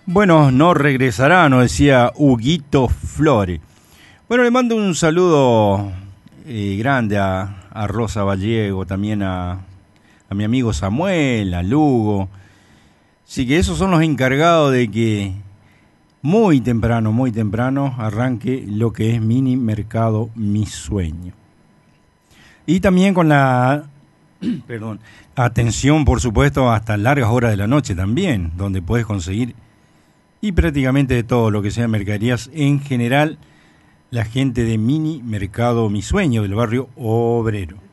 Bueno, no regresará, nos decía Huguito Flores. Bueno, le mando un saludo grande a Rosa Vallego, también a mi amigo Samuel, a Lugo. Así que esos son los encargados de que muy temprano arranque lo que es Mini Mercado Mi Sueño. Y también con la atención, por supuesto, hasta largas horas de la noche también, donde puedes conseguir y prácticamente de todo lo que sea mercaderías en general, la gente de Mini Mercado Mi Sueño del barrio Obrero.